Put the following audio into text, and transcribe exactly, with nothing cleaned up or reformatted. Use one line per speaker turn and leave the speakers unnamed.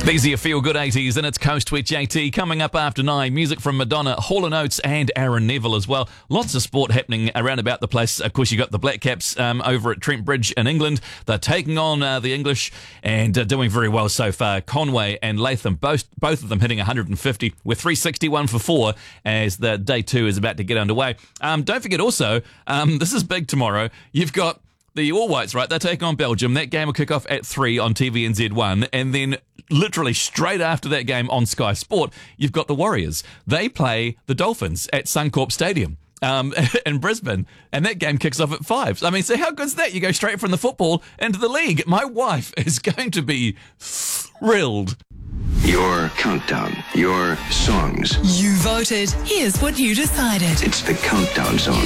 These are your feel-good eighties, and it's Coast Twitch J T. Coming up after nine, music from Madonna, Hall and Oates, and Aaron Neville as well. Lots of sport happening around about the place. Of course, you got the Black Caps um, over at Trent Bridge in England. They're taking on uh, the English and uh, doing very well so far. Conway and Latham, both both of them hitting one hundred fifty with three sixty-one for four as the day two is about to get underway. Um, don't forget also, um, this is big tomorrow. You've got the All Whites, right? They're taking on Belgium. That game will kick off at three on T V N Z one. And then literally straight after that game on Sky Sport, you've got the Warriors. They play the Dolphins at Suncorp Stadium um, in Brisbane. And that game kicks off at five. I mean, so how good's that? You go straight from the football into the league. My wife is going to be thrilled.
Your countdown, your songs.
You voted. Here's what you decided.
It's the Countdown Song.